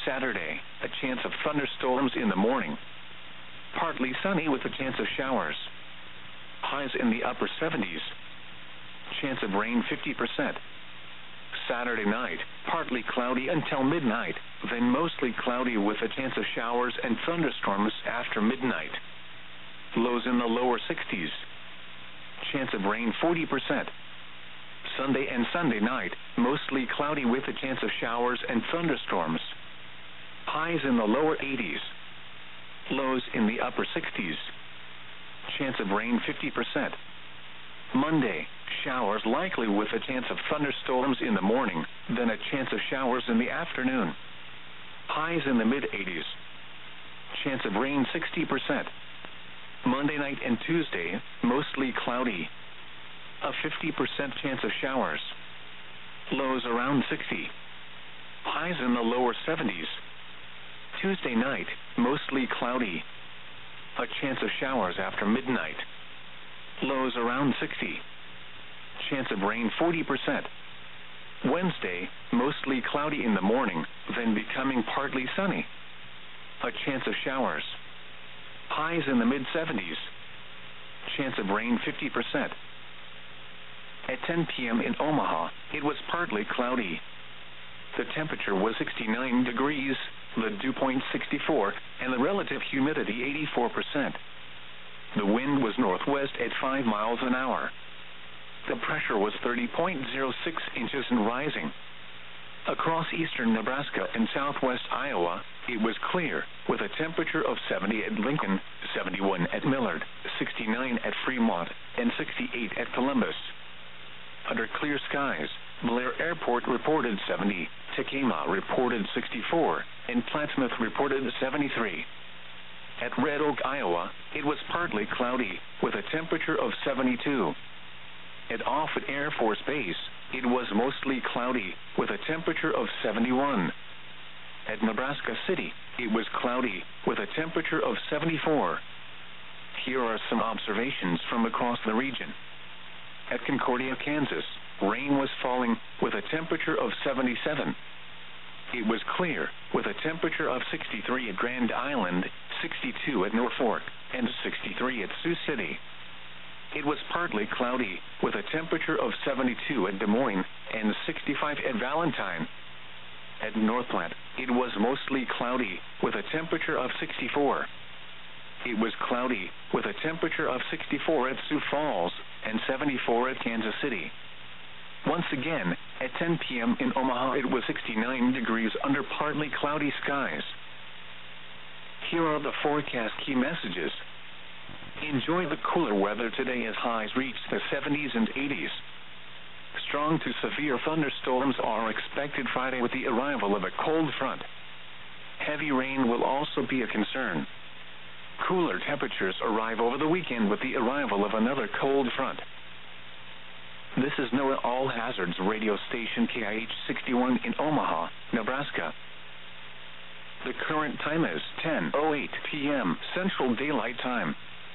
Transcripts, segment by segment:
Saturday, a chance of thunderstorms in the morning. Partly sunny with a chance of showers. Highs in the upper 70s. Chance of rain 50%. Saturday night, partly cloudy until midnight, then mostly cloudy with a chance of showers and thunderstorms after midnight. Lows in the lower 60s. Chance of rain 40%. Sunday and Sunday night, mostly cloudy with a chance of showers and thunderstorms. Highs in the lower 80s. Lows in the upper 60s. Chance of rain 50%. Monday, showers likely with a chance of thunderstorms in the morning, then a chance of showers in the afternoon. Highs in the mid-80s. Chance of rain 60%. Monday night and Tuesday, mostly cloudy. A 50% chance of showers. Lows around 60. Highs in the lower 70s. Tuesday night, mostly cloudy. A chance of showers after midnight. Lows around 60. Chance of rain 40%. Wednesday, mostly cloudy in the morning, then becoming partly sunny. A chance of showers. Highs in the mid-70s. Chance of rain 50%. At 10 p.m. in Omaha, it was partly cloudy. The temperature was 69 degrees, the dew point 64, and the relative humidity 84%. The wind was northwest at 5 miles an hour. The pressure was 30.06 inches and rising. Across eastern Nebraska and southwest Iowa, it was clear, with a temperature of 70 at Lincoln, 71 at Millard, 69 at Fremont, and 68 at Columbus. Under clear skies, Blair Airport reported 70, Tacoma reported 64, and Plattsmouth reported 73. At Red Oak, Iowa, it was partly cloudy, with a temperature of 72. At Offutt Air Force Base, it was mostly cloudy, with a temperature of 71. At Nebraska City, it was cloudy, with a temperature of 74. Here are some observations from across the region. At Concordia, Kansas, rain was falling, with a temperature of 77. It was clear, with a temperature of 63 at Grand Island, 62 at Norfolk, and 63 at Sioux City. It was partly cloudy, with a temperature of 72 at Des Moines, and 65 at Valentine. At North Platte, it was mostly cloudy, with a temperature of 64. It was cloudy, with a temperature of 64 at Sioux Falls, and 74 at Kansas City. Once again, at 10 p.m. in Omaha, it was 69 degrees under partly cloudy skies. Here are the forecast key messages. Enjoy the cooler weather today as highs reach the 70s and 80s. Strong to severe thunderstorms are expected Friday with the arrival of a cold front. Heavy rain will also be a concern. Cooler temperatures arrive over the weekend with the arrival of another cold front. This is NOAA All Hazards radio station KIH 61 in Omaha, Nebraska. The current time is 10:08 p.m. Central Daylight Time.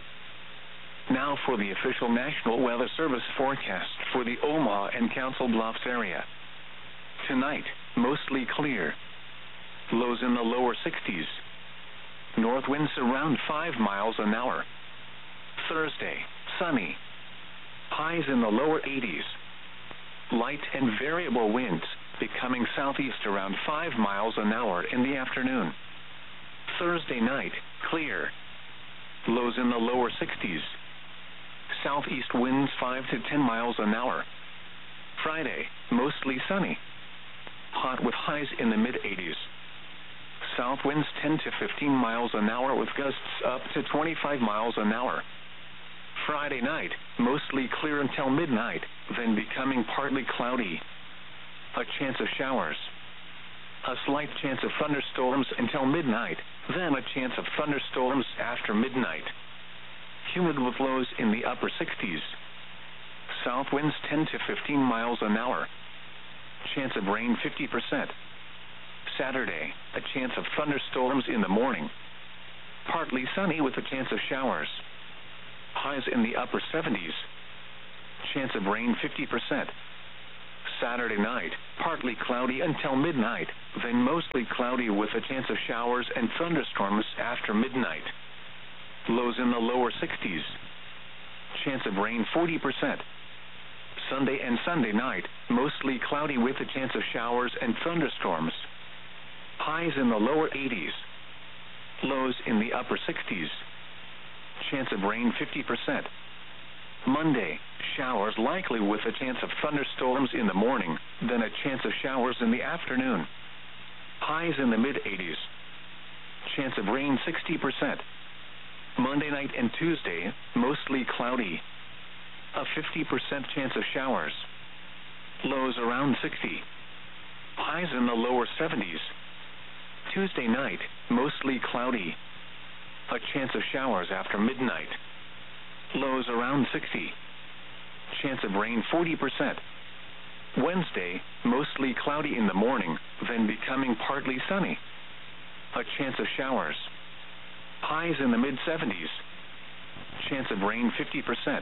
Now for the official National Weather Service forecast for the Omaha and Council Bluffs area. Tonight, mostly clear. Lows in the lower 60s. North winds around 5 miles an hour. Thursday, sunny. Highs in the lower 80s. Light and variable winds, becoming southeast around 5 miles an hour in the afternoon. Thursday night, clear. Lows in the lower 60s. Southeast winds 5 to 10 miles an hour. Friday, mostly sunny. Hot with highs in the mid-80s. South winds 10 to 15 miles an hour with gusts up to 25 miles an hour. Friday night, mostly clear until midnight, then becoming partly cloudy. A chance of showers. A slight chance of thunderstorms until midnight, then a chance of thunderstorms after midnight. Humid with lows in the upper 60s. South winds 10 to 15 miles an hour. Chance of rain 50%. Saturday, a chance of thunderstorms in the morning. Partly sunny with a chance of showers. Highs in the upper 70s. Chance of rain 50%. Saturday night, partly cloudy until midnight, then mostly cloudy with a chance of showers and thunderstorms after midnight. Lows in the lower 60s. Chance of rain 40%. Sunday and Sunday night, mostly cloudy with a chance of showers and thunderstorms. Highs in the lower 80s. Lows in the upper 60s. Chance of rain 50%. Monday, showers likely with a chance of thunderstorms in the morning, then a chance of showers in the afternoon. Highs in the mid-80s. Chance of rain 60%. Monday night and Tuesday, mostly cloudy. A 50% chance of showers. Lows around 60. Highs in the lower 70s. Tuesday night, mostly cloudy. A chance of showers after midnight. Lows around 60. Chance of rain 40%. Wednesday, mostly cloudy in the morning, then becoming partly sunny. A chance of showers. Highs in the mid-70s. Chance of rain 50%.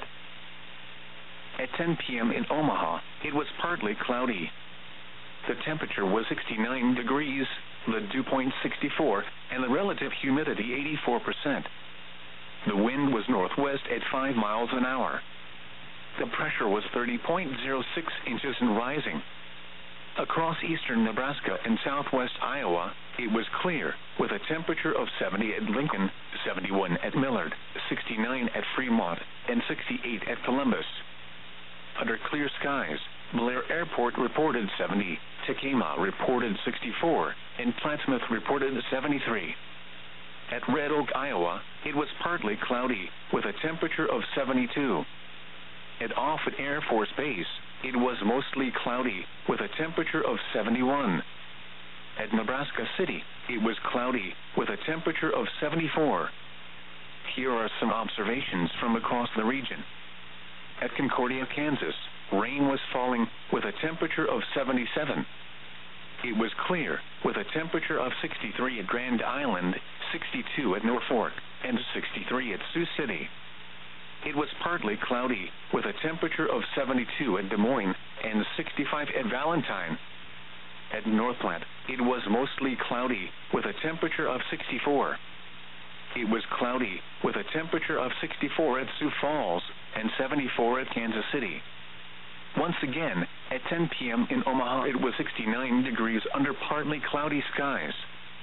At 10 p.m. in Omaha, it was partly cloudy. The temperature was 69 degrees, the dew point 64, and the relative humidity 84%. The wind was northwest at 5 miles an hour. The pressure was 30.06 inches and rising. Across eastern Nebraska and southwest Iowa, it was clear, with a temperature of 70 at Lincoln, 71 at Millard, 69 at Fremont, and 68 at Columbus. Under clear skies, Blair Airport reported 70, Tacoma reported 64, and Plattsmouth reported 73. At Red Oak, Iowa, it was partly cloudy, with a temperature of 72. At Offutt Air Force Base, it was mostly cloudy, with a temperature of 71. At Nebraska City, it was cloudy, with a temperature of 74. Here are some observations from across the region. At Concordia, Kansas, rain was falling, with a temperature of 77. It was clear, with a temperature of 63 at Grand Island, 62 at Norfolk, and 63 at Sioux City. It was partly cloudy, with a temperature of 72 at Des Moines, and 65 at Valentine. At North Platte, it was mostly cloudy, with a temperature of 64. It was cloudy, with a temperature of 64 at Sioux Falls, and 74 at Kansas City. Once again, at 10 p.m. in Omaha, it was 69 degrees under partly cloudy skies.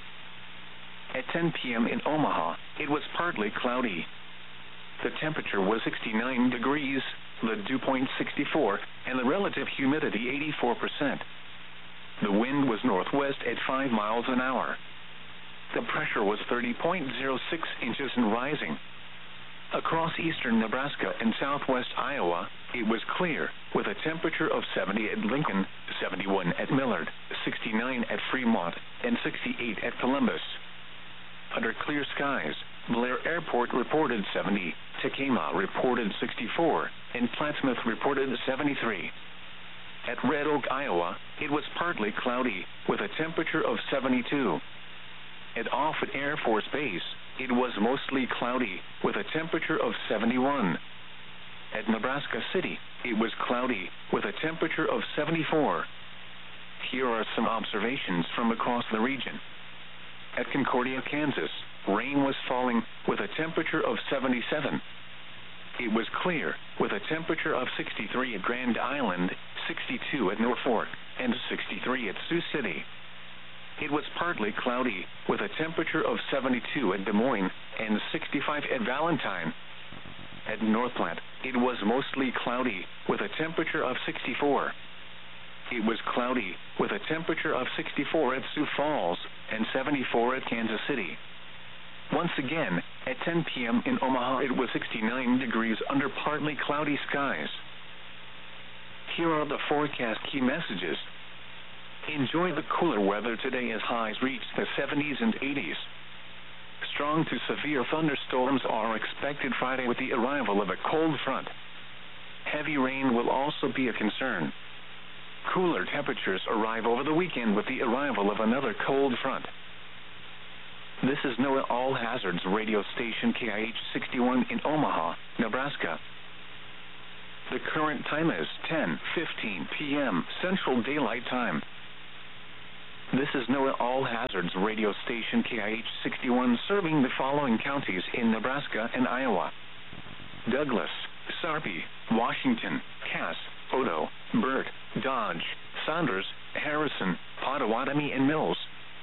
At 10 p.m. in Omaha, it was partly cloudy. The temperature was 69 degrees, the dew point 64, and the relative humidity 84%. The wind was northwest at 5 miles an hour. The pressure was 30.06 inches and rising. Across eastern Nebraska and southwest Iowa, it was clear, with a temperature of 70 at Lincoln, 71 at Millard, 69 at Fremont, and 68 at Columbus. Under clear skies, Blair Airport reported 70, Tacoma reported 64, and Plattsmouth reported 73. At Red Oak, Iowa, it was partly cloudy, with a temperature of 72. At Offutt Air Force Base, it was mostly cloudy, with a temperature of 71. At Nebraska City, it was cloudy, with a temperature of 74. Here are some observations from across the region. At Concordia, Kansas, rain was falling, with a temperature of 77. It was clear, with a temperature of 63 at Grand Island, 62 at Norfolk, and 63 at Sioux City. It was partly cloudy, with a temperature of 72 at Des Moines, and 65 at Valentine. At North Platte, it was mostly cloudy, with a temperature of 64. It was cloudy, with a temperature of 64 at Sioux Falls, and 74 at Kansas City. Once again, at 10 p.m. in Omaha, it was 69 degrees under partly cloudy skies. Here are the forecast key messages. Enjoy the cooler weather today as highs reach the 70s and 80s. Strong to severe thunderstorms are expected Friday with the arrival of a cold front. Heavy rain will also be a concern. Cooler temperatures arrive over the weekend with the arrival of another cold front. This is NOAA All Hazards radio station KIH 61 in Omaha, Nebraska. The current time is 10:15 p.m. Central Daylight Time. This is NOAA All Hazards radio station KIH 61 serving the following counties in Nebraska and Iowa: Douglas, Sarpy, Washington, Cass, Odo, Burt, Dodge, Saunders, Harrison, Pottawatomie, and Mills.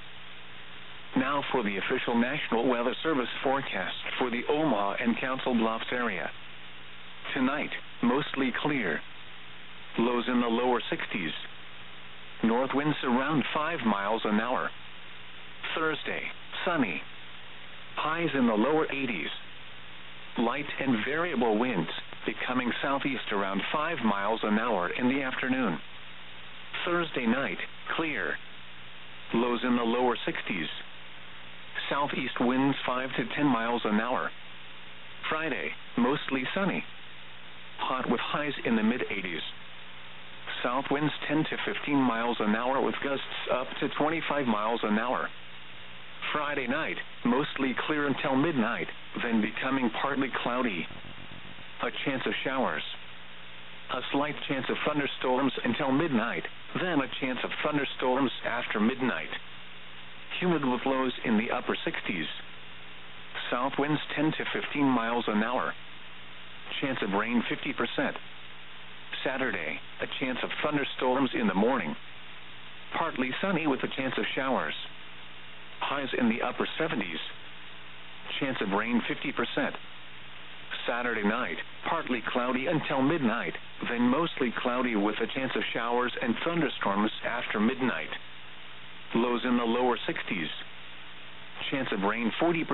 Now for the official National Weather Service forecast for the Omaha and Council Bluffs area. Tonight, mostly clear. Lows in the lower 60s. North winds around 5 miles an hour. Thursday, sunny. Highs in the lower 80s. Light and variable winds, becoming southeast around 5 miles an hour in the afternoon. Thursday night, clear. Lows in the lower 60s. Southeast winds 5 to 10 miles an hour. Friday, mostly sunny. Hot with highs in the mid-80s. South winds 10 to 15 miles an hour with gusts up to 25 miles an hour. Friday night, mostly clear until midnight, then becoming partly cloudy. A chance of showers. A slight chance of thunderstorms until midnight, then a chance of thunderstorms after midnight. Humid with lows in the upper 60s. South winds 10 to 15 miles an hour. Chance of rain 50%. Saturday, a chance of thunderstorms in the morning. Partly sunny with a chance of showers. Highs in the upper 70s. Chance of rain 50%. Saturday night, partly cloudy until midnight, then mostly cloudy with a chance of showers and thunderstorms after midnight. Lows in the lower 60s. Chance of rain 40%.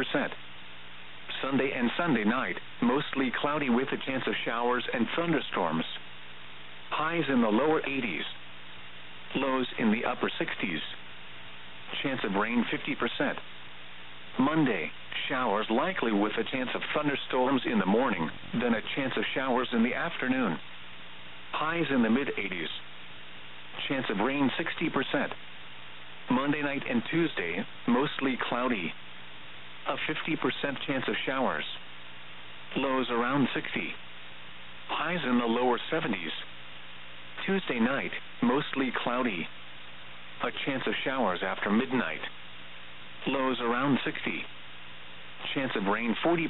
Sunday and Sunday night, mostly cloudy with a chance of showers and thunderstorms. Highs in the lower 80s. Lows in the upper 60s. Chance of rain 50%. Monday, showers likely with a chance of thunderstorms in the morning, then a chance of showers in the afternoon. Highs in the mid-80s. Chance of rain 60%. Monday night and Tuesday, mostly cloudy. A 50% chance of showers. Lows around 60. Highs in the lower 70s. Tuesday night, mostly cloudy. A chance of showers after midnight. Lows around 60. Chance of rain 40%.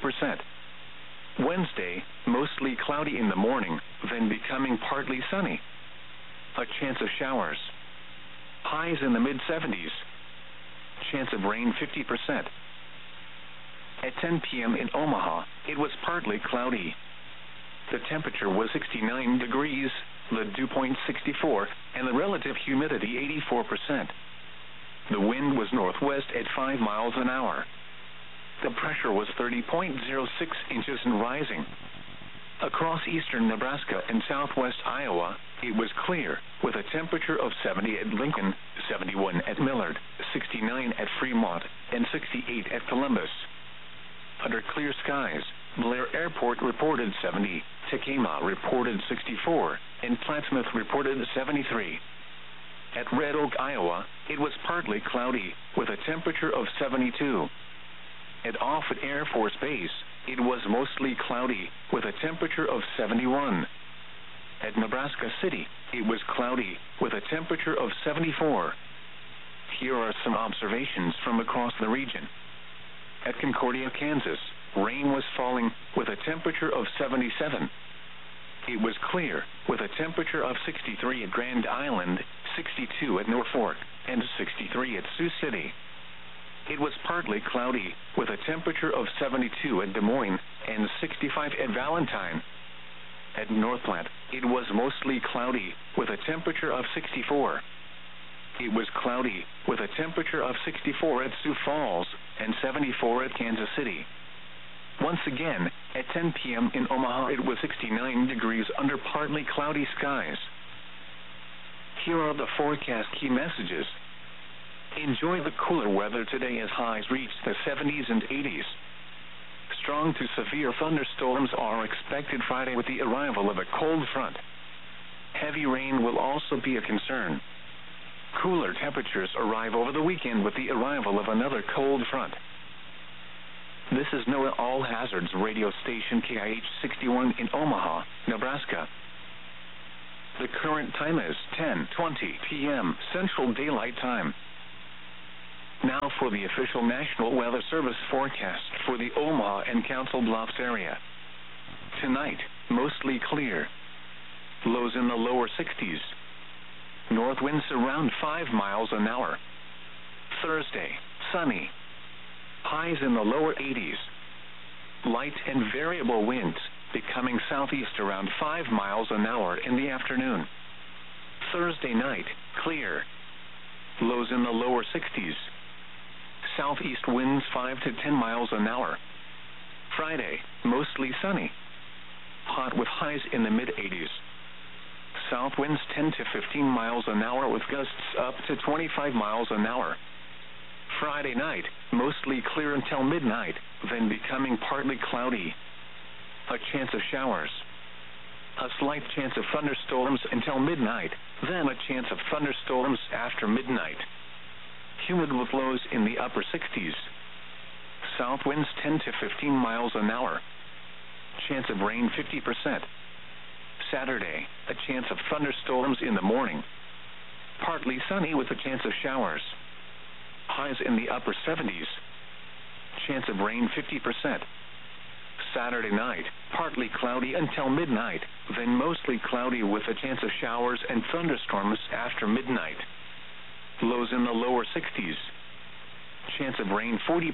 Wednesday, mostly cloudy in the morning, then becoming partly sunny. A chance of showers. Highs in the mid-70s. Chance of rain 50%. At 10 p.m. in Omaha, it was partly cloudy. The temperature was 69 degrees, the dew point 64, and the relative humidity 84%. The wind was northwest at 5 miles an hour. The pressure was 30.06 inches and rising. Across eastern Nebraska and southwest Iowa, it was clear, with a temperature of 70 at Lincoln, 71 at Millard, 69 at Fremont, and 68 at Columbus. Under clear skies, Blair Airport reported 70, Tacoma reported 64, and Plattsmouth reported 73. At Red Oak, Iowa, it was partly cloudy, with a temperature of 72. At Offutt Air Force Base, it was mostly cloudy, with a temperature of 71. At Nebraska City, it was cloudy, with a temperature of 74. Here are some observations from across the region. At Concordia, Kansas, rain was falling, with a temperature of 77. It was clear, with a temperature of 63 at Grand Island, 62 at Norfolk, and 63 at Sioux City. It was partly cloudy, with a temperature of 72 at Des Moines, and 65 at Valentine. At North Platte, it was mostly cloudy, with a temperature of 64. It was cloudy, with a temperature of 64 at Sioux Falls, and 74 at Kansas City. Once again, at 10 p.m. in Omaha, it was 69 degrees under partly cloudy skies. Here are the forecast key messages. Enjoy the cooler weather today as highs reach the 70s and 80s. Strong to severe thunderstorms are expected Friday with the arrival of a cold front. Heavy rain will also be a concern. Cooler temperatures arrive over the weekend with the arrival of another cold front. This is NOAA All Hazards radio station KIH 61 in Omaha, Nebraska. The current time is 10:20 p.m. Central Daylight Time. Now for the official National Weather Service forecast for the Omaha and Council Bluffs area. Tonight, mostly clear. Lows in the lower 60s. North winds around 5 miles an hour. Thursday, sunny. Highs in the lower 80s. Light and variable winds, becoming southeast around 5 miles an hour in the afternoon. Thursday night, clear. Lows in the lower 60s. Southeast winds 5 to 10 miles an hour. Friday, mostly sunny. Hot with highs in the mid-80s. South winds 10 to 15 miles an hour with gusts up to 25 miles an hour. Friday night, mostly clear until midnight, then becoming partly cloudy. A chance of showers. A slight chance of thunderstorms until midnight, then a chance of thunderstorms after midnight. Humid with lows in the upper 60s. South winds 10 to 15 miles an hour. Chance of rain 50%. Saturday, a chance of thunderstorms in the morning. Partly sunny with a chance of showers. Highs in the upper 70s. Chance of rain 50%. Saturday night, partly cloudy until midnight, then mostly cloudy with a chance of showers and thunderstorms after midnight. Lows in the lower 60s. Chance of rain 40%.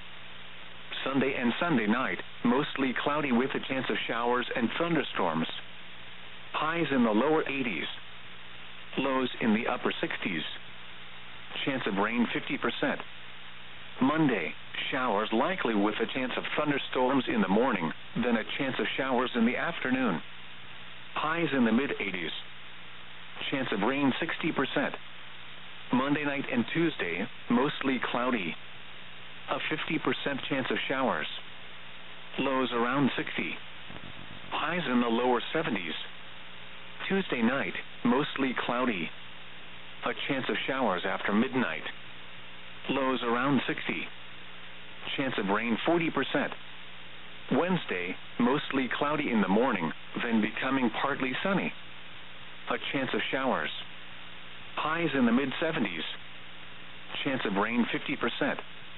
Sunday and Sunday night, mostly cloudy with a chance of showers and thunderstorms. Highs in the lower 80s. Lows in the upper 60s. Chance of rain 50%. Monday, showers likely with a chance of thunderstorms in the morning, then a chance of showers in the afternoon. Highs in the mid-80s. Chance of rain 60%. Monday night and Tuesday, mostly cloudy. A 50% chance of showers. Lows around 60. Highs in the lower 70s. Tuesday night, mostly cloudy. A chance of showers after midnight. Lows around 60. Chance of rain 40%. Wednesday, mostly cloudy in the morning, then becoming partly sunny. A chance of showers. Highs in the mid-70s. Chance of rain 50%.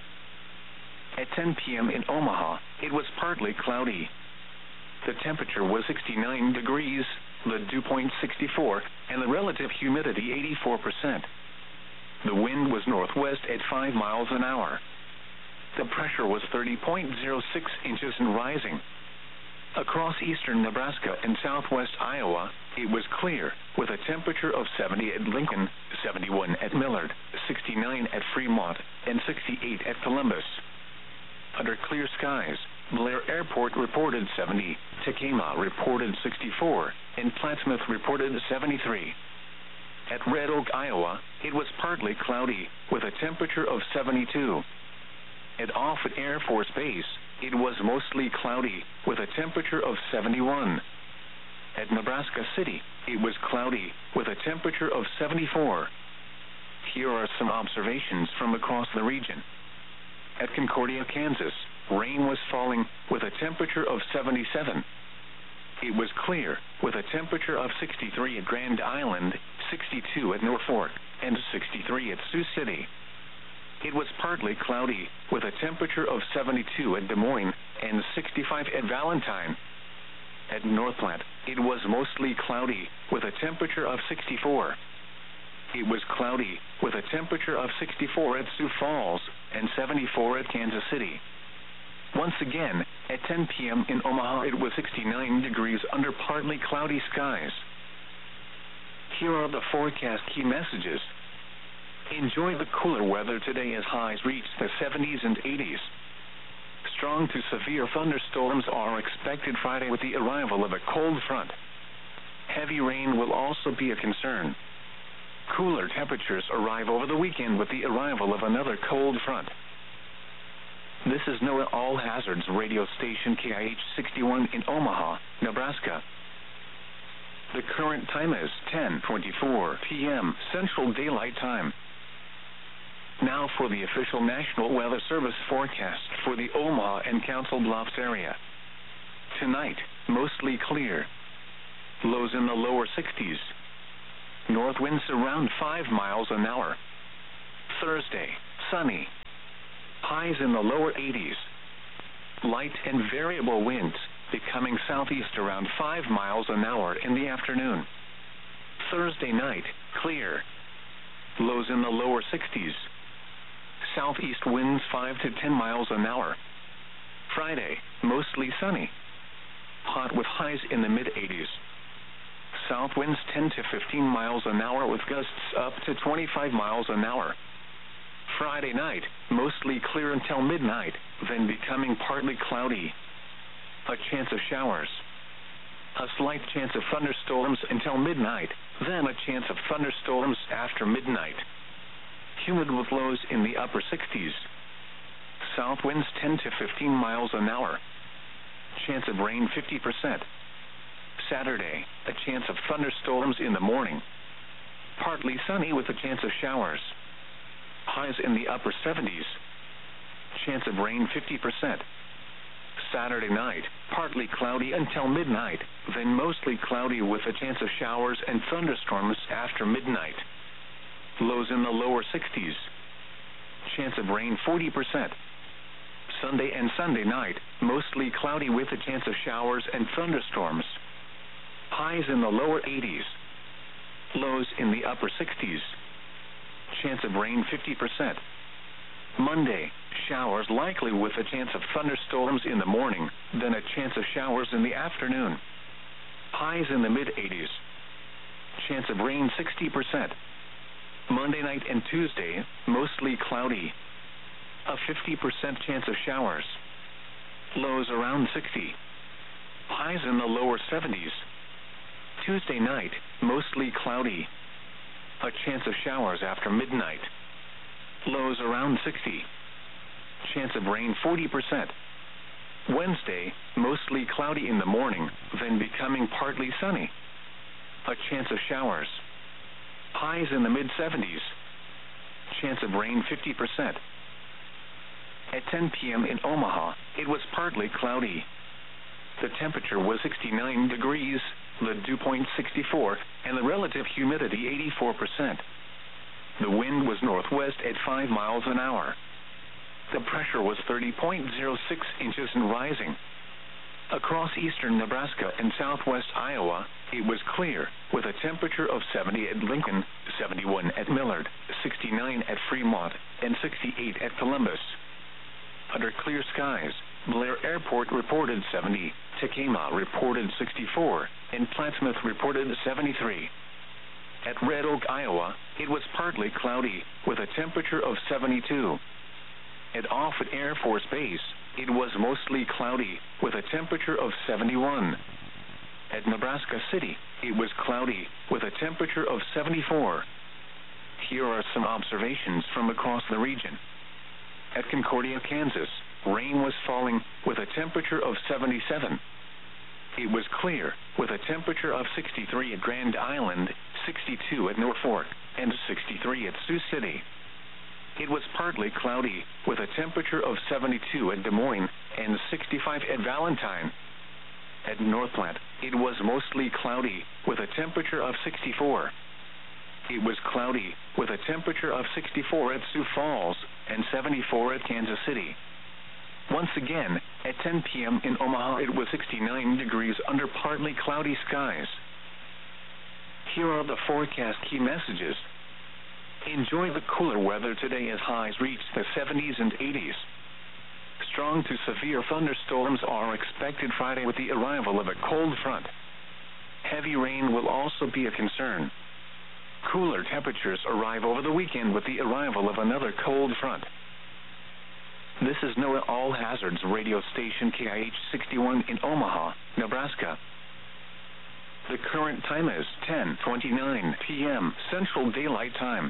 At 10 p.m. in Omaha, it was partly cloudy. The temperature was 69 degrees, the dew point 64, and the relative humidity 84%. The wind was northwest at 5 miles an hour. The pressure was 30.06 inches and rising. Across eastern Nebraska and southwest Iowa, it was clear, with a temperature of 70 at Lincoln, 71 at Millard, 69 at Fremont, and 68 at Columbus. Under clear skies, Blair Airport reported 70, Tacoma reported 64, and Plattsmouth reported 73. At Red Oak, Iowa, it was partly cloudy, with a temperature of 72. At Offutt Air Force Base, it was mostly cloudy, with a temperature of 71. At Nebraska City, it was cloudy, with a temperature of 74. Here are some observations from across the region. At Concordia, Kansas, rain was falling, with a temperature of 77. It was clear, with a temperature of 63 at Grand Island, 62 at Norfolk, and 63 at Sioux City. It was partly cloudy, with a temperature of 72 at Des Moines, and 65 at Valentine. At North Platte, it was mostly cloudy, with a temperature of 64. It was cloudy, with a temperature of 64 at Sioux Falls, and 74 at Kansas City. Once again, at 10 p.m. in Omaha, it was 69 degrees under partly cloudy skies. Here are the forecast key messages. Enjoy the cooler weather today as highs reach the 70s and 80s. Strong to severe thunderstorms are expected Friday with the arrival of a cold front. Heavy rain will also be a concern. Cooler temperatures arrive over the weekend with the arrival of another cold front. This is NOAA All Hazards radio station KIH 61 in Omaha, Nebraska. The current time is 10:24 p.m. Central Daylight Time. Now for the official National Weather Service forecast for the Omaha and Council Bluffs area. Tonight, mostly clear. lows in the lower 60s. North winds around 5 miles an hour. Thursday, sunny. Highs in the lower 80s. Light and variable winds, becoming southeast around 5 miles an hour in the afternoon. Thursday night, clear. Lows in the lower 60s. Southeast winds 5 to 10 miles an hour. Friday, mostly sunny. Hot with highs in the mid-80s. South winds 10 to 15 miles an hour with gusts up to 25 miles an hour. Friday night, mostly clear until midnight, then becoming partly cloudy. A chance of showers. A slight chance of thunderstorms until midnight, then a chance of thunderstorms after midnight. Humid with lows in the upper 60s. South winds 10 to 15 miles an hour. Chance of rain 50%. Saturday, a chance of thunderstorms in the morning. Partly sunny with a chance of showers. Highs in the upper 70s. Chance of rain 50%. Saturday night, partly cloudy until midnight, then mostly cloudy with a chance of showers and thunderstorms after midnight. Lows in the lower 60s. Chance of rain 40%. Sunday and Sunday night, mostly cloudy with a chance of showers and thunderstorms. Highs in the lower 80s. Lows in the upper 60s. Chance of rain 50%. Monday, showers likely with a chance of thunderstorms in the morning, then a chance of showers in the afternoon. Highs in the mid-80s. Chance of rain 60%. Monday night and Tuesday, mostly cloudy. A 50% chance of showers. Lows around 60. Highs in the lower 70s. Tuesday night, mostly cloudy. A chance of showers after midnight. Lows around 60. Chance of rain 40%. Wednesday, mostly cloudy in the morning, then becoming partly sunny. A chance of showers. Highs in the mid-70s. Chance of rain 50%. At 10 p.m. in Omaha, it was partly cloudy. The temperature was 69 degrees, the dew point 64, and the relative humidity 84%. The wind was northwest at 5 miles an hour. The pressure was 30.06 inches and rising. Across eastern Nebraska and southwest Iowa, it was clear, with a temperature of 70 at Lincoln, 71 at Millard, 69 at Fremont, and 68 at Columbus. Under clear skies, Blair Airport reported 70, Tacoma reported 64, and Plattsmouth reported 73. At Red Oak, Iowa, it was partly cloudy, with a temperature of 72. At Offutt Air Force Base, it was mostly cloudy, with a temperature of 71. At Nebraska City, it was cloudy, with a temperature of 74. Here are some observations from across the region. At Concordia, Kansas, rain was falling, with a temperature of 77. It was clear, with a temperature of 63 at Grand Island, 62 at Norfolk, and 63 at Sioux City. It was partly cloudy, with a temperature of 72 at Des Moines and 65 at Valentine. At North Platte, it was mostly cloudy, with a temperature of 64. It was cloudy, with a temperature of 64 at Sioux Falls and 74 at Kansas City. Once again, at 10 p.m. in Omaha, it was 69 degrees under partly cloudy skies. Here are the forecast key messages. Enjoy the cooler weather today as highs reach the 70s and 80s. Strong to severe thunderstorms are expected Friday with the arrival of a cold front. Heavy rain will also be a concern. Cooler temperatures arrive over the weekend with the arrival of another cold front. This is NOAA All Hazards radio station KIH 61 in Omaha, Nebraska. The current time is 10:29 p.m. Central Daylight Time.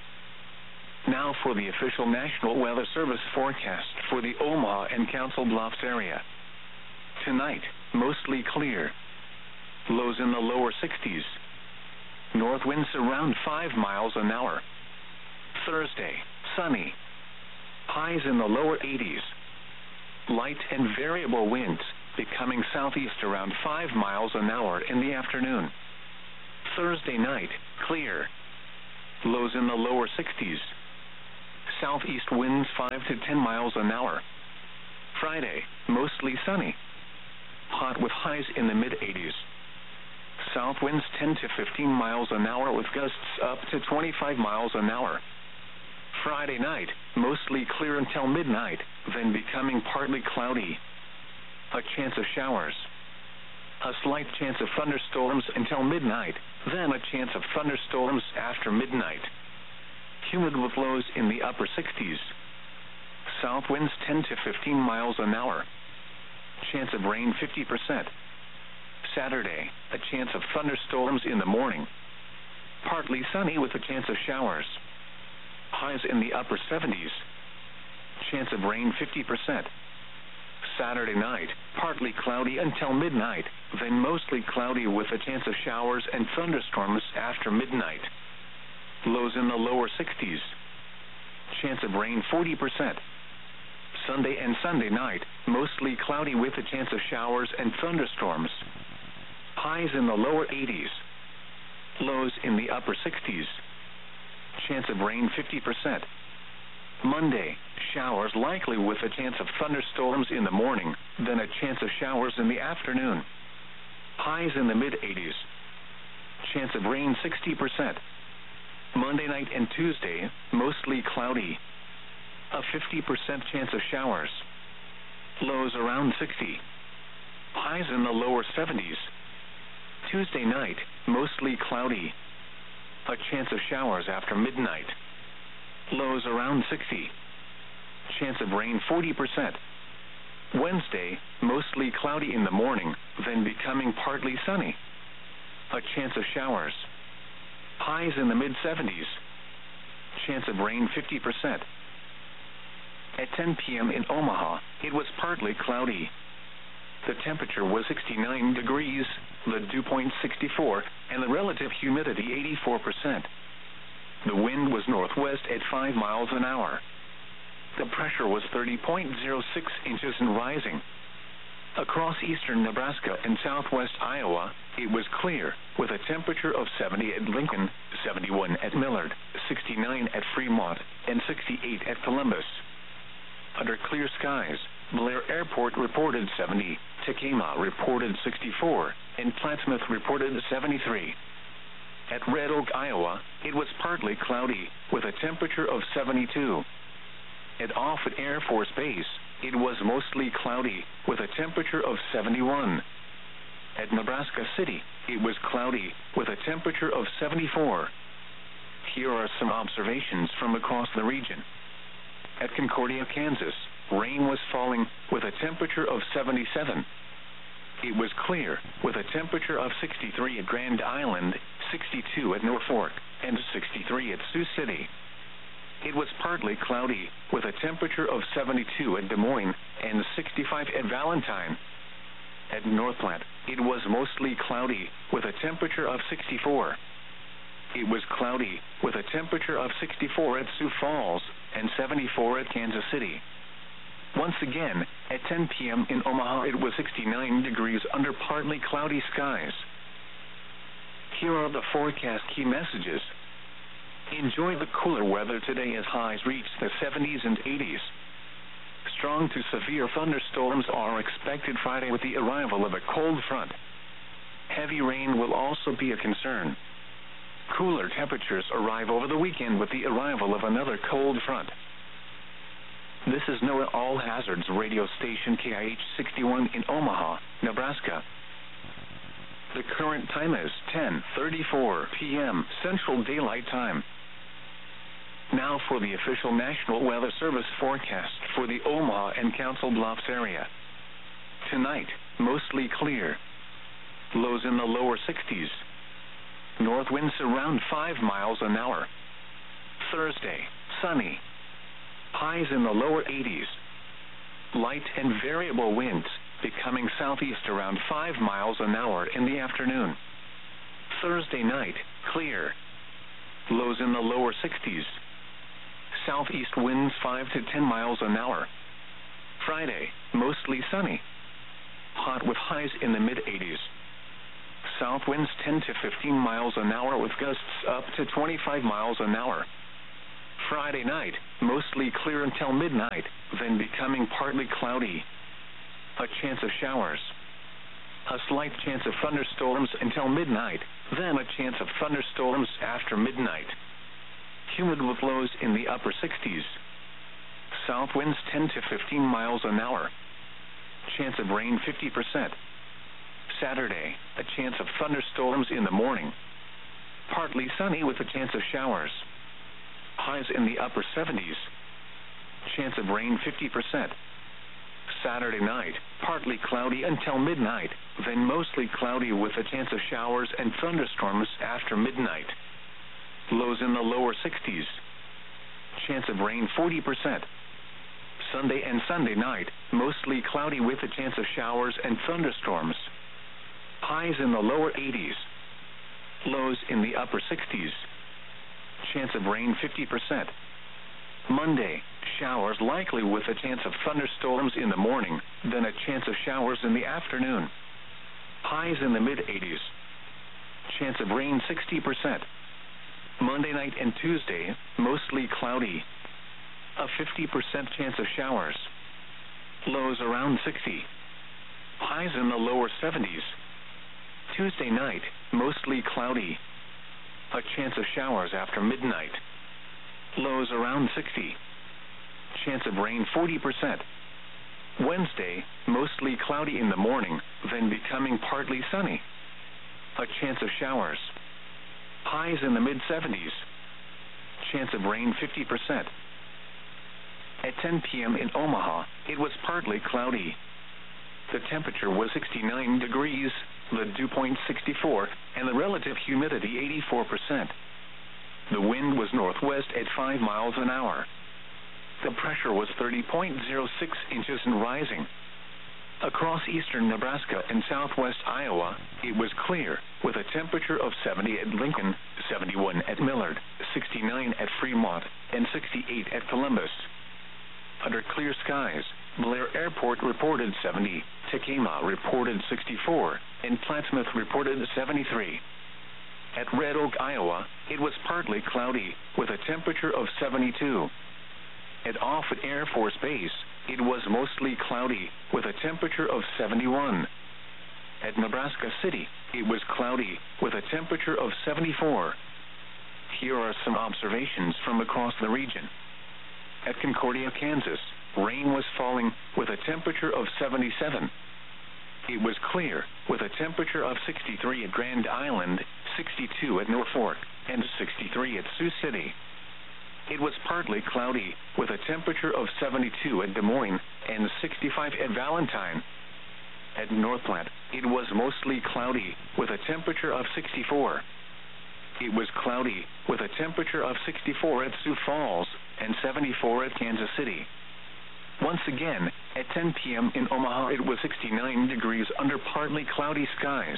Now for the official National Weather Service forecast for the Omaha and Council Bluffs area. Tonight, mostly clear. Lows in the lower 60s. North winds around 5 miles an hour. Thursday, sunny. Highs in the lower 80s. Light and variable winds, becoming southeast around 5 miles an hour in the afternoon. Thursday night, clear. Lows in the lower 60s. Southeast winds 5 to 10 miles an hour. Friday, mostly sunny. Hot with highs in the mid-80s. South winds 10 to 15 miles an hour with gusts up to 25 miles an hour. Friday night, mostly clear until midnight, then becoming partly cloudy. A chance of showers. A slight chance of thunderstorms until midnight, then a chance of thunderstorms after midnight. Humid with lows in the upper 60s. South winds 10 to 15 miles an hour. Chance of rain 50%. Saturday, a chance of thunderstorms in the morning. Partly sunny with a chance of showers. Highs in the upper 70s. Chance of rain 50%. Saturday night, partly cloudy until midnight, then mostly cloudy with a chance of showers and thunderstorms after midnight. Lows in the lower 60s. Chance of rain 40%. Sunday and Sunday night, mostly cloudy with a chance of showers and thunderstorms. Highs in the lower 80s. Lows in the upper 60s. Chance of rain 50%. Monday, showers likely with a chance of thunderstorms in the morning, then a chance of showers in the afternoon. Highs in the mid-80s. Chance of rain 60%. Monday night and Tuesday, mostly cloudy. A 50% chance of showers. Lows around 60. Highs in the lower 70s. Tuesday night, mostly cloudy. A chance of showers after midnight. Lows around 60. Chance of rain 40%. Wednesday, mostly cloudy in the morning, then becoming partly sunny. A chance of showers. Highs in the mid-70s. Chance of rain 50%. At 10 p.m. in Omaha, it was partly cloudy. The temperature was 69 degrees, the dew point 64, and the relative humidity 84%. The wind was northwest at 5 miles an hour. The pressure was 30.06 inches and rising. Across eastern Nebraska and southwest Iowa, it was clear, with a temperature of 70 at Lincoln, 71 at Millard, 69 at Fremont, and 68 at Columbus. Under clear skies, Blair Airport reported 70, Tacoma reported 64, and Plattsmouth reported 73. At Red Oak, Iowa, it was partly cloudy, with a temperature of 72. At Offutt Air Force Base, it was mostly cloudy, with a temperature of 71. At Nebraska City, it was cloudy, with a temperature of 74. Here are some observations from across the region. At Concordia, Kansas, rain was falling, with a temperature of 77. It was clear, with a temperature of 63 at Grand Island, 62 at Norfolk, and 63 at Sioux City. It was partly cloudy, with a temperature of 72 at Des Moines and 65 at Valentine. At North Platte, it was mostly cloudy, with a temperature of 64. It was cloudy, with a temperature of 64 at Sioux Falls and 74 at Kansas City. Once again, at 10 p.m. in Omaha, it was 69 degrees under partly cloudy skies. Here are the forecast key messages. Enjoy the cooler weather today as highs reach the 70s and 80s. Strong to severe thunderstorms are expected Friday with the arrival of a cold front. Heavy rain will also be a concern. Cooler temperatures arrive over the weekend with the arrival of another cold front. This is NOAA All Hazards radio station KIH 61 in Omaha, Nebraska. The current time is 10:34 p.m. Central Daylight Time. Now for the official National Weather Service forecast for the Omaha and Council Bluffs area. Tonight, mostly clear. Lows in the lower 60s. North winds around 5 miles an hour. Thursday, sunny. Highs in the lower 80s. Light and variable winds, becoming southeast around 5 miles an hour in the afternoon. Thursday night, clear. Lows in the lower 60s. Southeast winds 5 to 10 miles an hour. Friday, mostly sunny. hot with highs in the mid-80s. South winds 10 to 15 miles an hour with gusts up to 25 miles an hour. Friday night, mostly clear until midnight, then becoming partly cloudy. A chance of showers. A slight chance of thunderstorms until midnight, then a chance of thunderstorms after midnight. Humid with lows in the upper 60s. South winds 10 to 15 miles an hour. Chance of rain 50%. Saturday, a chance of thunderstorms in the morning. Partly sunny with a chance of showers. Highs in the upper 70s. Chance of rain 50%. Saturday night, partly cloudy until midnight, then mostly cloudy with a chance of showers and thunderstorms after midnight. Lows in the lower 60s. Chance of rain 40%. Sunday and Sunday night, mostly cloudy with a chance of showers and thunderstorms. Highs in the lower 80s. Lows in the upper 60s. Chance of rain 50%. Monday, showers likely with a chance of thunderstorms in the morning, then a chance of showers in the afternoon. Highs in the mid-80s. Chance of rain 60%. Monday night and Tuesday, mostly cloudy. A 50% chance of showers. Lows around 60. Highs in the lower 70s. Tuesday night, mostly cloudy. A chance of showers after midnight. Lows around 60. Chance of rain 40%. Wednesday, mostly cloudy in the morning, then becoming partly sunny. A chance of showers. Highs in the mid-70s. Chance of rain 50%. At 10 p.m. in Omaha, it was partly cloudy. The temperature was 69 degrees, the dew point 64, and the relative humidity 84%. The wind was northwest at 5 miles an hour. The pressure was 30.06 inches and rising. Across eastern Nebraska and southwest Iowa, it was clear, with a temperature of 70 at Lincoln, 71 at Millard, 69 at Fremont, and 68 at Columbus. Under clear skies, Blair Airport reported 70, Tacoma reported 64, and Plattsmouth reported 73. At Red Oak, Iowa, it was partly cloudy, with a temperature of 72. At Offutt Air Force Base, it was mostly cloudy, with a temperature of 71. At Nebraska City, it was cloudy, with a temperature of 74. Here are some observations from across the region. At Concordia, Kansas, rain was falling, with a temperature of 77. It was clear, with a temperature of 63 at Grand Island, 62 at Norfolk, and 63 at Sioux City. It was partly cloudy, with a temperature of 72 at Des Moines, and 65 at Valentine. At North Platte, it was mostly cloudy, with a temperature of 64. It was cloudy, with a temperature of 64 at Sioux Falls, and 74 at Kansas City. Once again, at 10 p.m. in Omaha, it was 69 degrees under partly cloudy skies.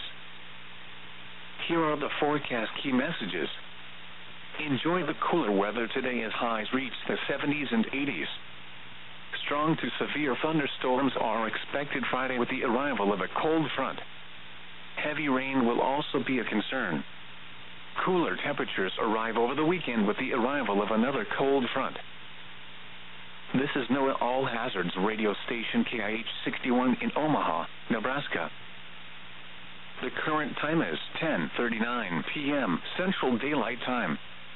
Here are the forecast key messages. Enjoy the cooler weather today as highs reach the 70s and 80s. Strong to severe thunderstorms are expected Friday with the arrival of a cold front. Heavy rain will also be a concern. Cooler temperatures arrive over the weekend with the arrival of another cold front. This is NOAA All Hazards radio station KIH 61 in Omaha, Nebraska. The current time is 10:39 p.m. Central Daylight Time.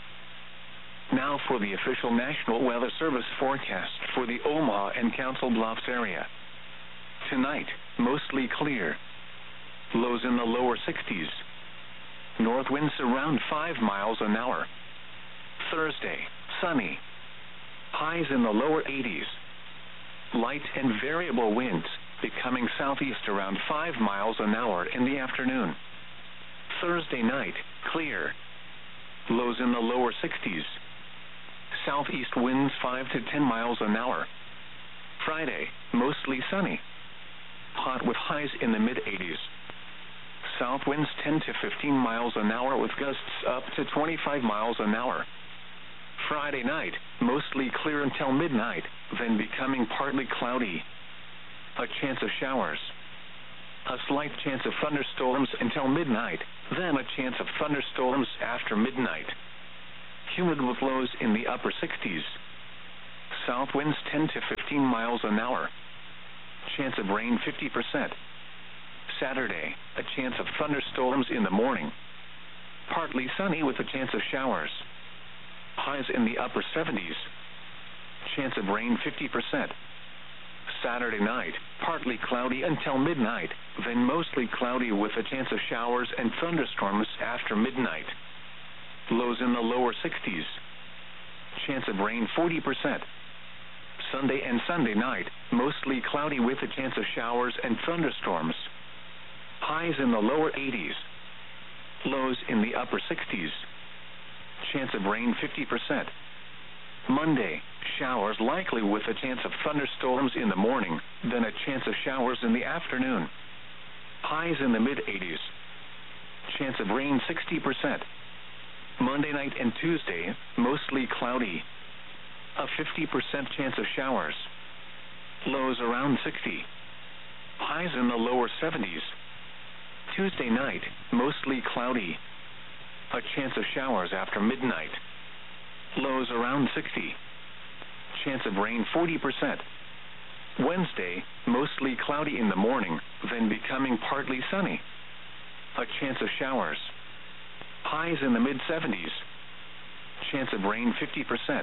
Now for the official National Weather Service forecast for the Omaha and Council Bluffs area. Tonight, mostly clear. Lows in the lower 60s. North winds around 5 miles an hour. Thursday, sunny. Highs in the lower 80s. Light and variable winds, becoming southeast around 5 miles an hour in the afternoon. Thursday night, clear. Lows in the lower 60s. Southeast winds 5 to 10 miles an hour. Friday, mostly sunny. Hot with highs in the mid-80s. South winds 10 to 15 miles an hour with gusts up to 25 miles an hour. Friday night, mostly clear until midnight, then becoming partly cloudy. A chance of showers. A slight chance of thunderstorms until midnight, then a chance of thunderstorms after midnight. Humid with lows in the upper 60s. South winds 10 to 15 miles an hour. Chance of rain 50%. Saturday, a chance of thunderstorms in the morning. Partly sunny with a chance of showers. Highs in the upper 70s. Chance of rain 50%. Saturday night, partly cloudy until midnight, then mostly cloudy with a chance of showers and thunderstorms after midnight. Lows in the lower 60s. Chance of rain 40%. Sunday and Sunday night, mostly cloudy with a chance of showers and thunderstorms. Highs in the lower 80s. Lows in the upper 60s. Chance of rain 50%. Monday, showers likely with a chance of thunderstorms in the morning, then a chance of showers in the afternoon. Highs in the mid-80s. Chance of rain 60%. Monday night and Tuesday, mostly cloudy. A 50% chance of showers. Lows around 60. Highs in the lower 70s. Tuesday night, mostly cloudy. A chance of showers after midnight. Lows around 60. Chance of rain 40%. Wednesday, mostly cloudy in the morning, then becoming partly sunny. A chance of showers. Highs in the mid-70s. Chance of rain 50%.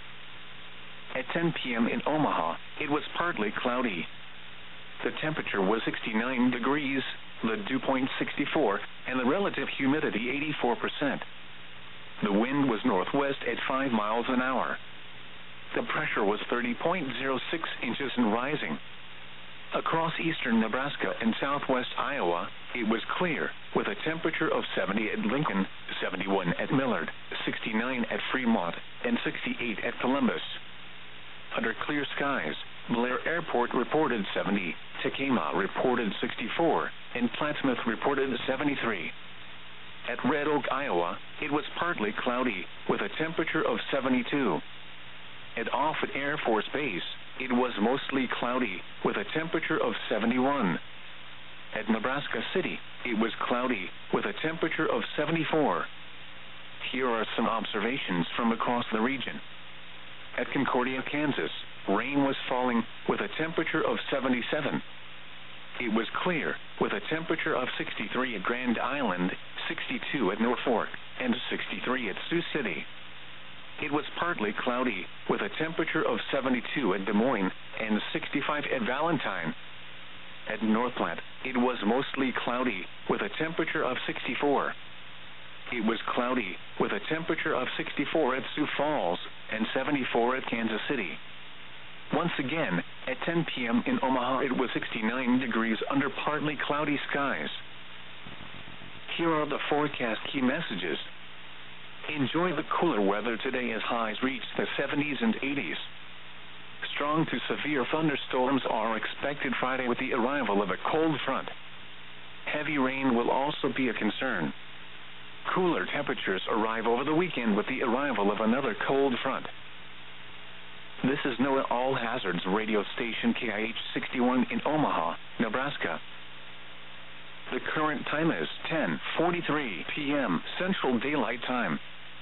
At 10 p.m. in Omaha, it was partly cloudy. The temperature was 69 degrees, the dew point 64, and the relative humidity 84%. The wind was northwest at 5 miles an hour. The pressure was 30.06 inches and rising. Across eastern Nebraska and southwest Iowa, it was clear, with a temperature of 70 at Lincoln, 71 at Millard, 69 at Fremont, and 68 at Columbus. Under clear skies, Blair Airport reported 70, Tacoma reported 64, and Plattsmouth reported 73. At Red Oak, Iowa, it was partly cloudy, with a temperature of 72. At Offutt Air Force Base, it was mostly cloudy, with a temperature of 71. At Nebraska City, it was cloudy, with a temperature of 74. Here are some observations from across the region. At Concordia, Kansas, rain was falling, with a temperature of 77. It was clear, with a temperature of 63 at Grand Island, 62 at Norfolk, and 63 at Sioux City. It was partly cloudy, with a temperature of 72 at Des Moines, and 65 at Valentine. At North Platte, it was mostly cloudy, with a temperature of 64. It was cloudy, with a temperature of 64 at Sioux Falls, and 74 at Kansas City. Once again, at 10 p.m. in Omaha, it was 69 degrees under partly cloudy skies. Here are the forecast key messages. Enjoy the cooler weather today as highs reach the 70s and 80s. Strong to severe thunderstorms are expected Friday with the arrival of a cold front. Heavy rain will also be a concern. Cooler temperatures arrive over the weekend with the arrival of another cold front. This is NOAA All Hazards radio station KIH-61 in Omaha, Nebraska. The current time is 10:43 p.m. Central Daylight Time.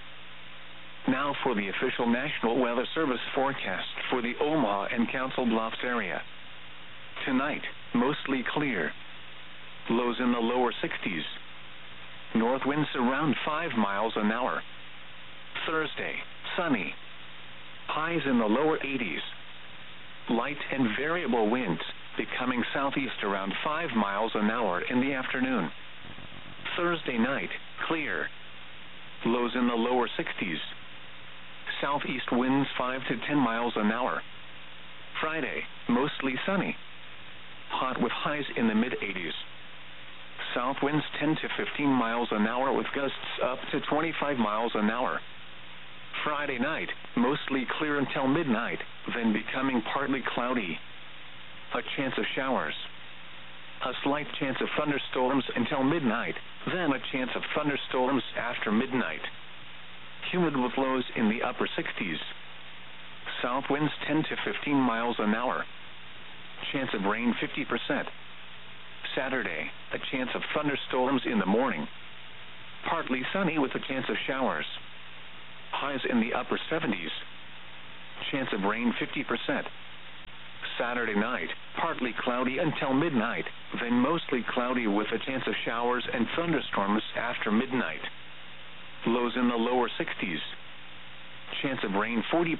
Now for the official National Weather Service forecast for the Omaha and Council Bluffs area. Tonight, mostly clear. Lows in the lower 60s. North winds around 5 miles an hour. Thursday, sunny. Highs in the lower 80s. Light and variable winds, becoming southeast around 5 miles an hour in the afternoon. Thursday night, clear. Lows in the lower 60s. Southeast winds 5 to 10 miles an hour. Friday, mostly sunny. Hot with highs in the mid-80s. South winds 10 to 15 miles an hour with gusts up to 25 miles an hour. Friday night, mostly clear until midnight, then becoming partly cloudy. A chance of showers. A slight chance of thunderstorms until midnight, then a chance of thunderstorms after midnight. Humid with lows in the upper 60s. South winds 10 to 15 miles an hour. Chance of rain 50%. Saturday, a chance of thunderstorms in the morning. Partly sunny with a chance of showers. Highs in the upper 70s. Chance of rain 50%. Saturday night, partly cloudy until midnight, then mostly cloudy with a chance of showers and thunderstorms after midnight. Lows in the lower 60s. Chance of rain 40%.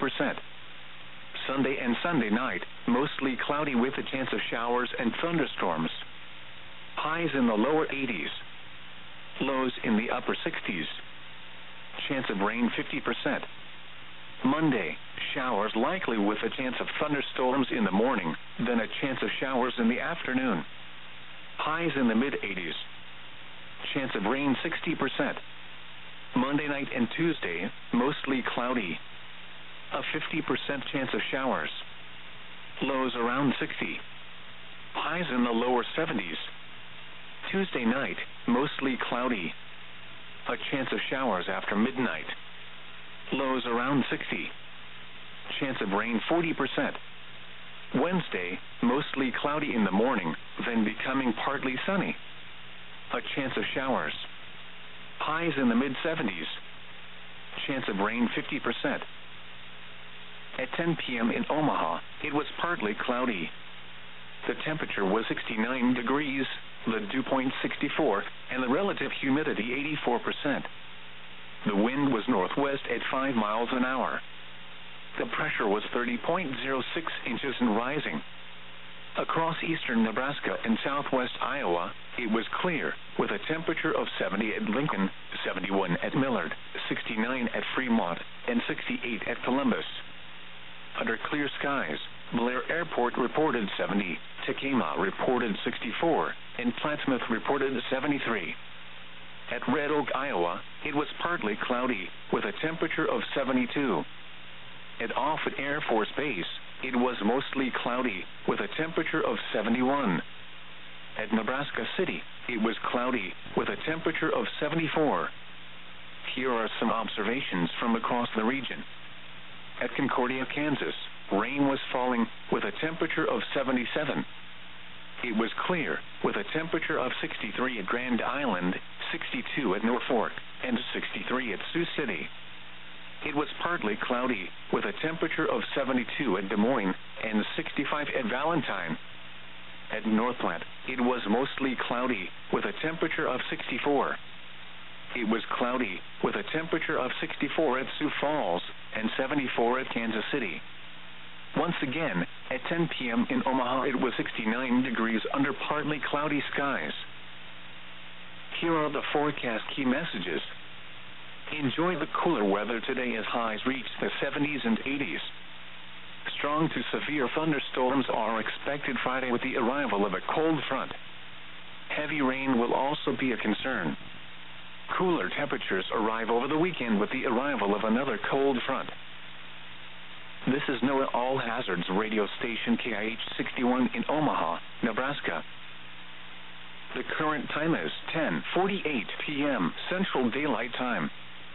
Sunday and Sunday night, mostly cloudy with a chance of showers and thunderstorms. Highs in the lower 80s. Lows in the upper 60s. Chance of rain 50%. Monday, showers likely with a chance of thunderstorms in the morning, then a chance of showers in the afternoon. Highs in the mid-80s. Chance of rain 60%. Monday night and Tuesday, mostly cloudy. A 50% chance of showers. Lows around 60. Highs in the lower 70s. Tuesday night, mostly cloudy. A chance of showers after midnight. Lows around 60. Chance of rain 40%. Wednesday, mostly cloudy in the morning, then becoming partly sunny. A chance of showers. Highs in the mid-70s. Chance of rain 50%. At 10 p.m. in Omaha, it was partly cloudy. The temperature was 69 degrees, the dew point 64, and the relative humidity 84%. The wind was northwest at 5 miles an hour. The pressure was 30.06 inches and rising. Across eastern Nebraska and southwest Iowa, it was clear, with a temperature of 70 at Lincoln, 71 at Millard, 69 at Fremont, and 68 at Columbus. Under clear skies, Blair Airport reported 70, Tacoma reported 64, and Plattsmouth reported 73. At Red Oak, Iowa, it was partly cloudy, with a temperature of 72. At Offutt Air Force Base, it was mostly cloudy, with a temperature of 71. At Nebraska City, it was cloudy, with a temperature of 74. Here are some observations from across the region. At Concordia, Kansas, rain was falling, with a temperature of 77. It was clear, with a temperature of 63 at Grand Island, 62 at Norfolk, and 63 at Sioux City. It was partly cloudy, with a temperature of 72 at Des Moines, and 65 at Valentine. At Northland, it was mostly cloudy, with a temperature of 64. It was cloudy, with a temperature of 64 at Sioux Falls, and 74 at Kansas City. Once again, at 10 p.m. in Omaha, it was 69 degrees under partly cloudy skies. Here are the forecast key messages. Enjoy the cooler weather today as highs reach the 70s and 80s. Strong to severe thunderstorms are expected Friday with the arrival of a cold front. Heavy rain will also be a concern. Cooler temperatures arrive over the weekend with the arrival of another cold front. This is NOAA All Hazards radio station KIH 61 in Omaha, Nebraska. The current time is 10:48 p.m. Central Daylight Time.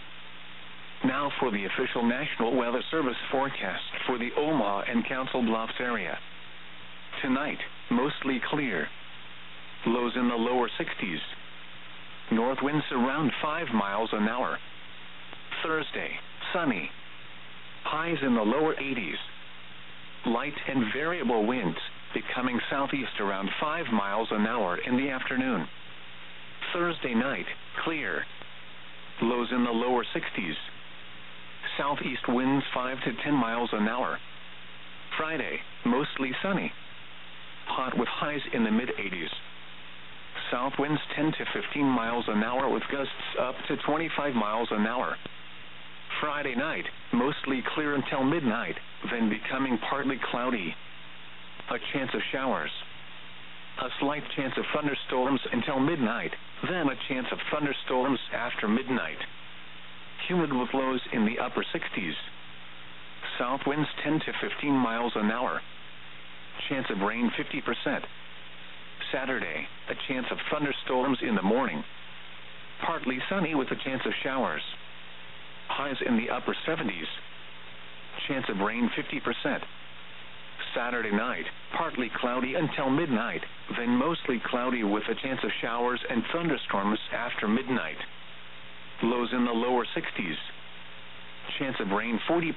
Now for the official National Weather Service forecast for the Omaha and Council Bluffs area. Tonight, mostly clear. Lows in the lower 60s. North winds around 5 miles an hour. Thursday, sunny. Highs in the lower 80s. Light and variable winds, becoming southeast around 5 miles an hour in the afternoon. Thursday night, clear. Lows in the lower 60s. Southeast winds 5 to 10 miles an hour. Friday, mostly sunny. Hot with highs in the mid-80s. South winds 10 to 15 miles an hour with gusts up to 25 miles an hour. Friday night, mostly clear until midnight, then becoming partly cloudy. A chance of showers. A slight chance of thunderstorms until midnight, then a chance of thunderstorms after midnight. Humid with lows in the upper 60s. South winds 10 to 15 miles an hour. Chance of rain 50%. Saturday, a chance of thunderstorms in the morning. Partly sunny with a chance of showers. Highs in the upper 70s. Chance of rain 50%. Saturday night, partly cloudy until midnight, then mostly cloudy with a chance of showers and thunderstorms after midnight. Lows in the lower 60s. Chance of rain 40%.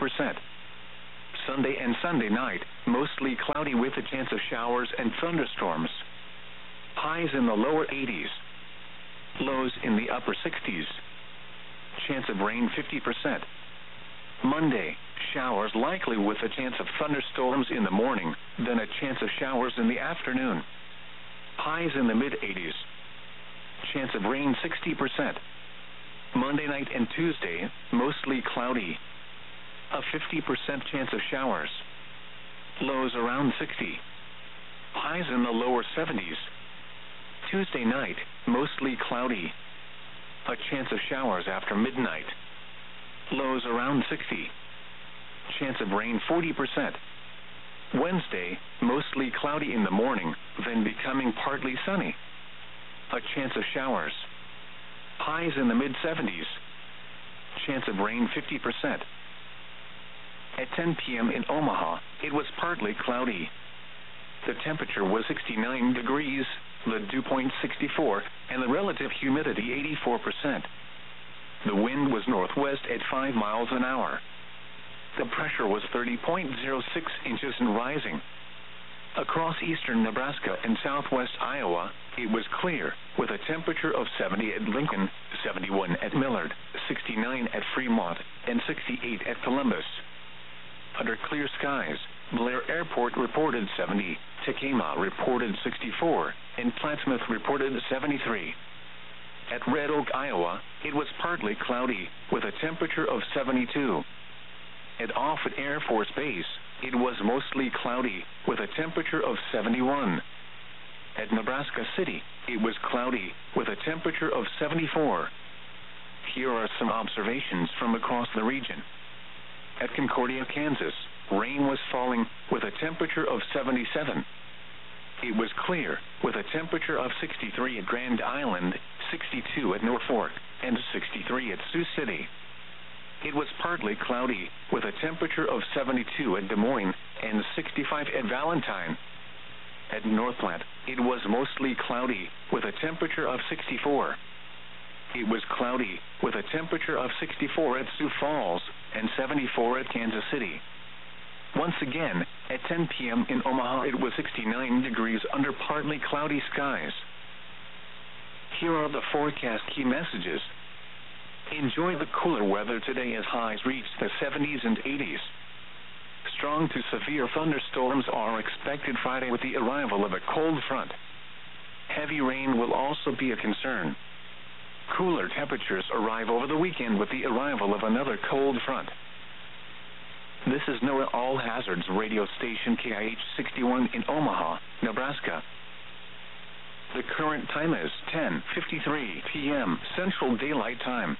Sunday and Sunday night, mostly cloudy with a chance of showers and thunderstorms. Highs in the lower 80s. Lows in the upper 60s. Chance of rain 50%. Monday, showers likely with a chance of thunderstorms in the morning, then a chance of showers in the afternoon. Highs in the mid-80s. Chance of rain 60%. Monday night and Tuesday, mostly cloudy. A 50% chance of showers. Lows around 60. Highs in the lower 70s. Tuesday night, mostly cloudy. A chance of showers after midnight. Lows around 60. Chance of rain 40%. Wednesday, mostly cloudy in the morning, then becoming partly sunny. A chance of showers. Highs in the mid-70s. Chance of rain 50%. At 10 p.m. in Omaha, it was partly cloudy. The temperature was 69 degrees, the dew point 64, and the relative humidity 84%. The wind was northwest at 5 miles an hour. The pressure was 30.06 inches and rising. Across eastern Nebraska and southwest Iowa, it was clear, with a temperature of 70 at Lincoln, 71 at Millard, 69 at Fremont, and 68 at Columbus. Under clear skies, Blair Airport reported 70, Tacoma reported 64, and Plattsmouth reported 73. At Red Oak, Iowa, it was partly cloudy, with a temperature of 72. At Offutt Air Force Base, it was mostly cloudy, with a temperature of 71. At Nebraska City, it was cloudy, with a temperature of 74. Here are some observations from across the region. At Concordia, Kansas, rain was falling, with a temperature of 77. It was clear, with a temperature of 63 at Grand Island, 62 at Norfolk, and 63 at Sioux City. It was partly cloudy, with a temperature of 72 at Des Moines and 65 at Valentine. At Northland, it was mostly cloudy, with a temperature of 64. It was cloudy, with a temperature of 64 at Sioux Falls and 74 at Kansas City. Once again, at 10 p.m. in Omaha, it was 69 degrees under partly cloudy skies. Here are the forecast key messages. Enjoy the cooler weather today as highs reach the 70s and 80s. Strong to severe thunderstorms are expected Friday with the arrival of a cold front. Heavy rain will also be a concern. Cooler temperatures arrive over the weekend with the arrival of another cold front. This is NOAA All Hazards radio station KIH 61 in Omaha, Nebraska. The current time is 10:53 p.m. Central Daylight Time.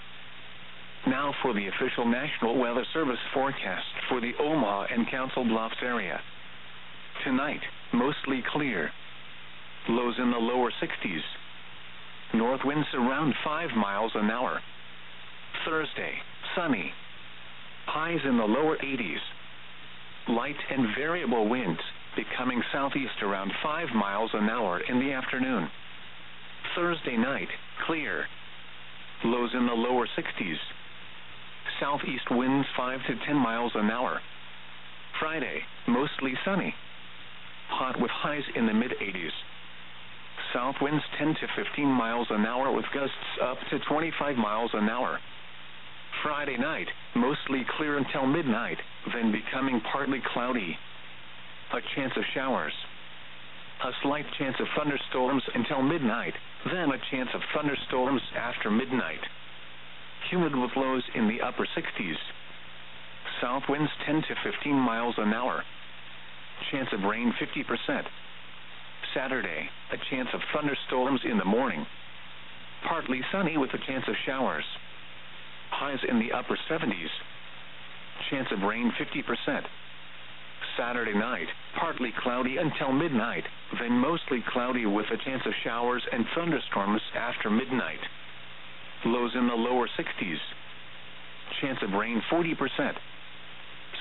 Now for the official National Weather Service forecast for the Omaha and Council Bluffs area. Tonight, mostly clear. Lows in the lower 60s. North winds around 5 miles an hour. Thursday, sunny. Highs in the lower 80s. Light and variable winds, becoming southeast around 5 miles an hour in the afternoon. Thursday night, clear. Lows in the lower 60s. Southeast winds 5 to 10 miles an hour. Friday, mostly sunny. Hot with highs in the mid-80s. South winds 10 to 15 miles an hour with gusts up to 25 miles an hour. Friday night, mostly clear until midnight, then becoming partly cloudy. A chance of showers. A slight chance of thunderstorms until midnight, then a chance of thunderstorms after midnight. Humid with lows in the upper 60s. South winds 10 to 15 miles an hour. Chance of rain 50%. Saturday, a chance of thunderstorms in the morning. Partly sunny with a chance of showers. Highs in the upper 70s. Chance of rain 50%. Saturday night, partly cloudy until midnight, then mostly cloudy with a chance of showers and thunderstorms after midnight. Lows in the lower 60s. Chance of rain 40%.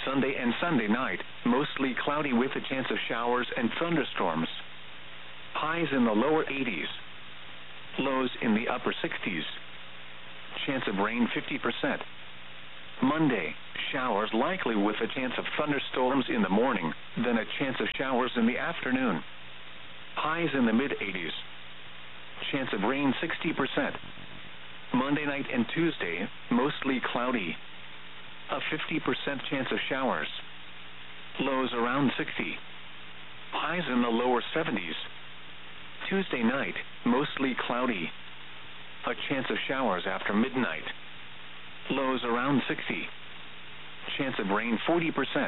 Sunday and Sunday night, mostly cloudy with a chance of showers and thunderstorms. Highs in the lower 80s. Lows in the upper 60s. Chance of rain 50%. Monday, showers likely with a chance of thunderstorms in the morning, then a chance of showers in the afternoon. Highs in the mid-80s. Chance of rain 60%. Monday night and Tuesday, mostly cloudy. A 50% chance of showers. Lows around 60. Highs in the lower 70s. Tuesday night, mostly cloudy. A chance of showers after midnight. Lows around 60. Chance of rain 40%.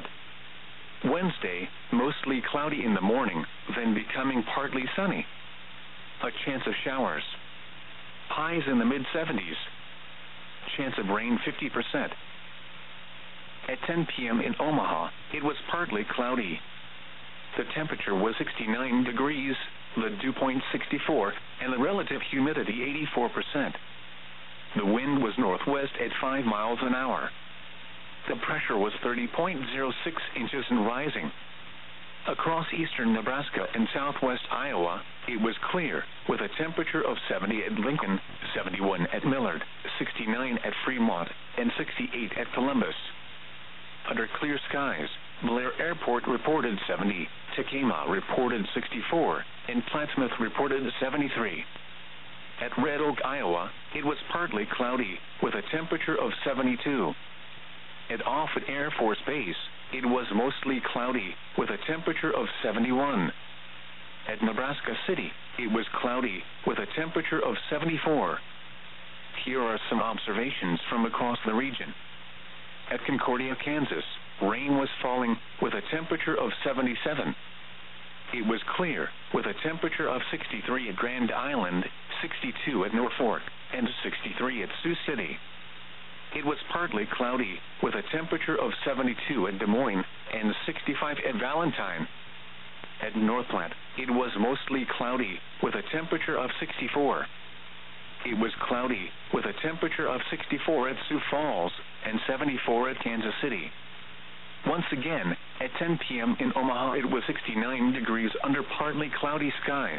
Wednesday, mostly cloudy in the morning, then becoming partly sunny. A chance of showers. Highs in the mid-70s. Chance of rain 50%. At 10 p.m. in Omaha, it was partly cloudy. The temperature was 69 degrees, the dew point 64, and the relative humidity 84%. The wind was northwest at 5 miles an hour. The pressure was 30.06 inches and rising. Across eastern Nebraska and southwest Iowa, it was clear, with a temperature of 70 at Lincoln, 71 at Millard, 69 at Fremont, and 68 at Columbus. Under clear skies, Blair Airport reported 70, Tekamah reported 64, and Plattsmouth reported 73. At Red Oak, Iowa, it was partly cloudy, with a temperature of 72. At Offutt Air Force Base, it was mostly cloudy, with a temperature of 71. At Nebraska City, it was cloudy, with a temperature of 74. Here are some observations from across the region. At Concordia, Kansas, rain was falling, with a temperature of 77. It was clear, with a temperature of 63 at Grand Island, 62 at Norfolk, and 63 at Sioux City. It was partly cloudy, with a temperature of 72 at Des Moines, and 65 at Valentine. At North Platte, it was mostly cloudy, with a temperature of 64. It was cloudy, with a temperature of 64 at Sioux Falls, and 74 at Kansas City. Once again, at 10 p.m. in Omaha, it was 69 degrees under partly cloudy skies.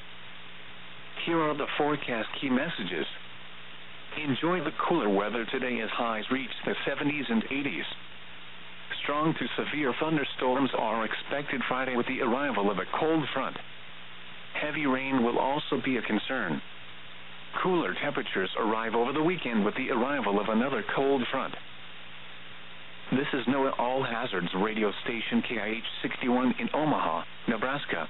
Here are the forecast key messages. Enjoy the cooler weather today as highs reach the 70s and 80s. Strong to severe thunderstorms are expected Friday with the arrival of a cold front. Heavy rain will also be a concern. Cooler temperatures arrive over the weekend with the arrival of another cold front. This is NOAA All Hazards radio station KIH 61 in Omaha, Nebraska.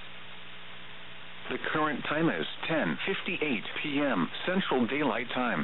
The current time is 10:58 p.m. Central Daylight Time.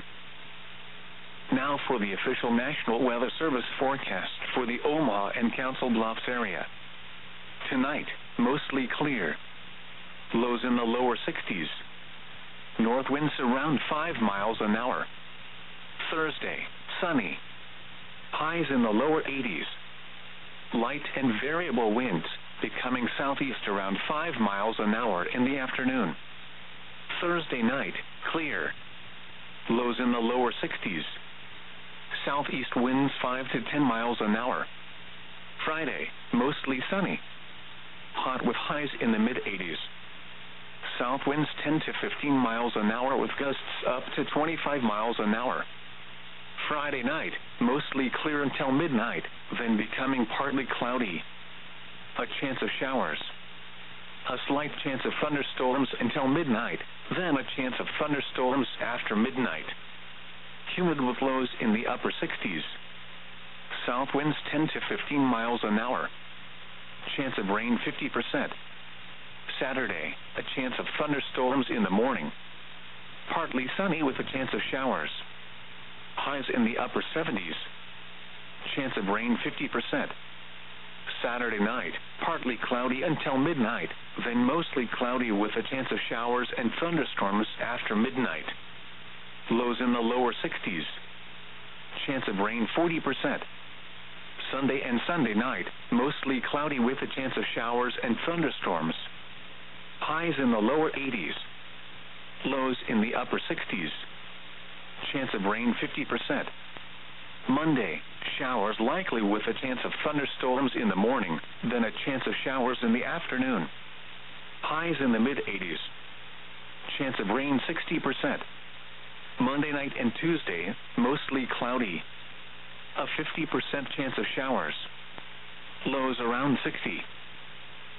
Now for the official National Weather Service forecast for the Omaha and Council Bluffs area. Tonight, mostly clear. Lows in the lower 60s. North winds around 5 miles an hour. Thursday, sunny. Highs in the lower 80s. Light and variable winds, becoming southeast around 5 miles an hour in the afternoon. Thursday night, clear. Lows in the lower 60s. Southeast winds 5 to 10 miles an hour. Friday, mostly sunny. Hot with highs in the mid-80s. South winds 10 to 15 miles an hour with gusts up to 25 miles an hour. Friday night, mostly clear until midnight, then becoming partly cloudy. A chance of showers. A slight chance of thunderstorms until midnight, then a chance of thunderstorms after midnight. Humid with lows in the upper 60s. South winds 10 to 15 miles an hour. Chance of rain 50%. Saturday, a chance of thunderstorms in the morning. Partly sunny with a chance of showers. Highs in the upper 70s. Chance of rain 50%. Saturday night, partly cloudy until midnight, then mostly cloudy with a chance of showers and thunderstorms after midnight. Lows in the lower 60s. Chance of rain 40%. Sunday and Sunday night, mostly cloudy with a chance of showers and thunderstorms. Highs in the lower 80s. Lows in the upper 60s. Chance of rain 50%. Monday, Showers likely with a chance of thunderstorms in the morning, then a chance of showers in the afternoon. Highs in the mid-80s. Chance of rain 60%. Monday night and Tuesday, mostly cloudy. A 50% chance of showers. Lows around 60.